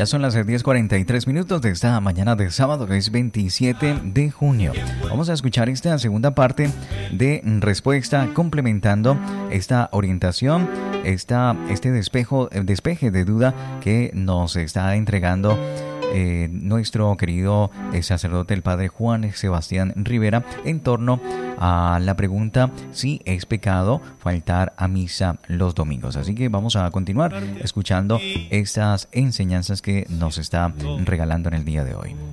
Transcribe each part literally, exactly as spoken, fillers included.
Ya son las diez cuarenta y tres minutos de esta mañana de sábado, que es veintisiete de junio. Vamos a escuchar esta segunda parte de respuesta, complementando esta orientación, esta, este despejo, despeje de duda que nos está entregando Eh, nuestro querido eh, sacerdote, el padre Juan Sebastián Rivera, en torno a la pregunta si es pecado faltar a misa los domingos. Así que vamos a continuar escuchando estas enseñanzas que nos está regalando en el día de hoy.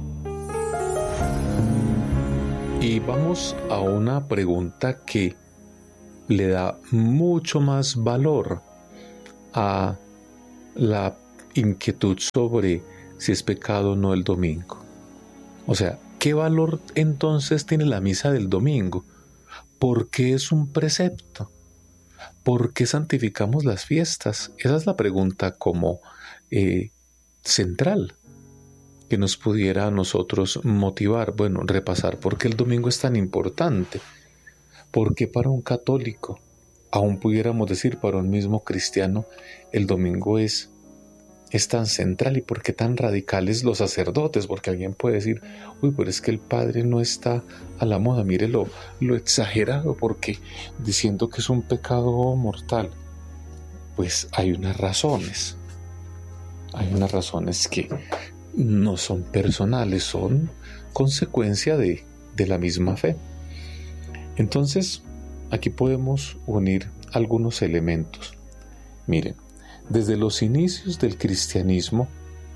Y vamos a una pregunta que le da mucho más valor a la inquietud sobre si es pecado o no el domingo. O sea, ¿qué valor entonces tiene la misa del domingo? ¿Por qué es un precepto? ¿Por qué santificamos las fiestas? Esa es la pregunta como eh, central que nos pudiera a nosotros motivar, bueno, repasar por qué el domingo es tan importante. ¿Por qué para un católico, aún pudiéramos decir para un mismo cristiano, el domingo es es tan central? ¿Y por qué tan radicales los sacerdotes? Porque alguien puede decir, uy, pero es que el padre no está a la moda, mire lo, lo exagerado, porque diciendo que es un pecado mortal. Pues hay unas razones, hay unas razones que no son personales, son consecuencia de, de la misma fe. Entonces, aquí podemos unir algunos elementos. Miren, desde los inicios del cristianismo,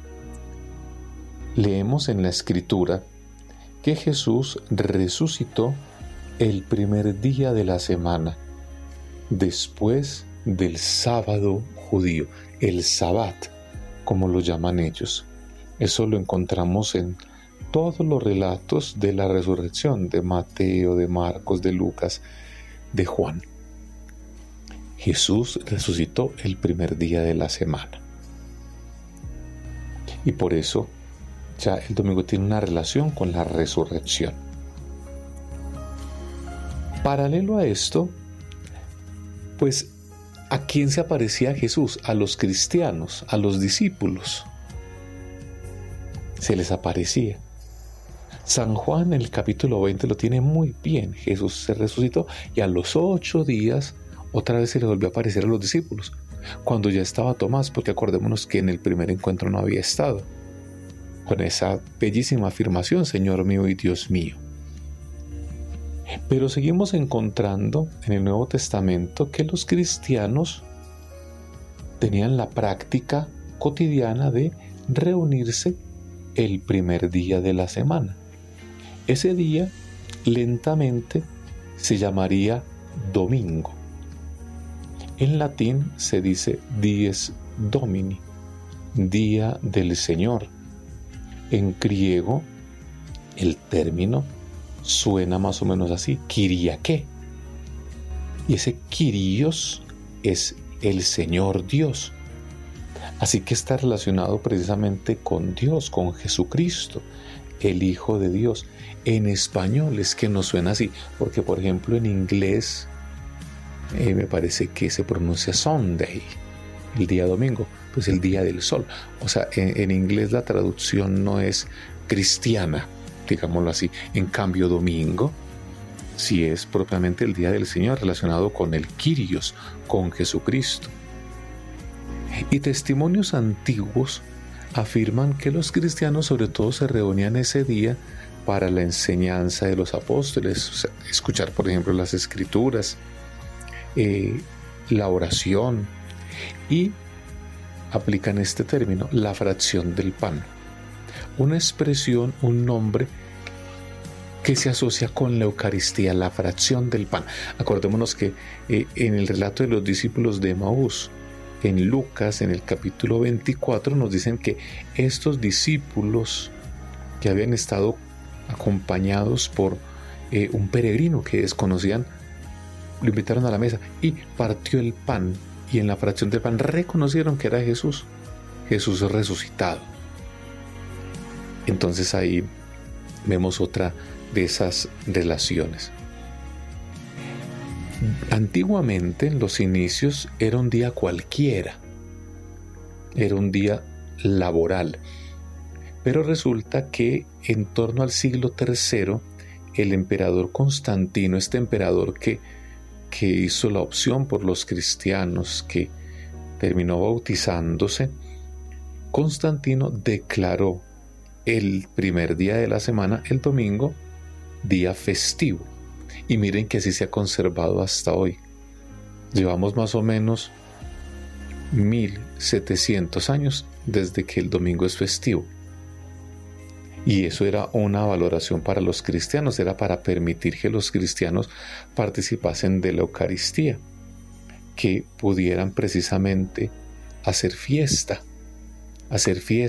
leemos en la Escritura que Jesús resucitó el primer día de la semana, después del sábado judío, el Sabbat, como lo llaman ellos. Eso lo encontramos en todos los relatos de la resurrección, de Mateo, de Marcos, de Lucas, de Juan. Jesús resucitó el primer día de la semana. Y por eso ya el domingo tiene una relación con la resurrección. Paralelo a esto, pues, ¿a quién se aparecía Jesús? A los cristianos, a los discípulos. Se les aparecía. San Juan, en el capítulo veinte, lo tiene muy bien. Jesús se resucitó y a los ocho días otra vez se le volvió a aparecer a los discípulos, cuando ya estaba Tomás, porque acordémonos que en el primer encuentro no había estado, con esa bellísima afirmación, Señor mío y Dios mío. Pero seguimos encontrando en el Nuevo Testamento que los cristianos tenían la práctica cotidiana de reunirse el primer día de la semana. Ese día, lentamente, se llamaría domingo. En latín se dice dies Domini, día del Señor. En griego, el término suena más o menos así, Kyriake. Y ese Kyrios es el Señor Dios. Así que está relacionado precisamente con Dios, con Jesucristo, el Hijo de Dios. En español es que no suena así, porque por ejemplo en inglés eh, me parece que se pronuncia Sunday, el día domingo, pues el día del sol. O sea, en, en inglés la traducción no es cristiana, digámoslo así. En cambio, domingo sí es propiamente el día del Señor, relacionado con el Kyrios, con Jesucristo. Y testimonios antiguos afirman que los cristianos sobre todo se reunían ese día para la enseñanza de los apóstoles, o sea, escuchar por ejemplo las escrituras, eh, la oración, y aplican este término, la fracción del pan, una expresión, un nombre que se asocia con la Eucaristía, la fracción del pan. Acordémonos que eh, en el relato de los discípulos de Emaús, en Lucas, en el capítulo veinticuatro, nos dicen que estos discípulos que habían estado acompañados por eh, un peregrino que desconocían, lo invitaron a la mesa y partió el pan, y en la fracción del pan reconocieron que era Jesús, Jesús resucitado. Entonces ahí vemos otra de esas relaciones. Antiguamente, en los inicios, era un día cualquiera, era un día laboral. Pero resulta que en torno al siglo tercero, el emperador Constantino, este emperador que, que hizo la opción por los cristianos, que terminó bautizándose, Constantino declaró el primer día de la semana, el domingo, día festivo. Y miren que así se ha conservado hasta hoy. Llevamos más o menos mil setecientos años desde que el domingo es festivo. Y eso era una valoración para los cristianos, era para permitir que los cristianos participasen de la Eucaristía, que pudieran precisamente hacer fiesta, hacer fiesta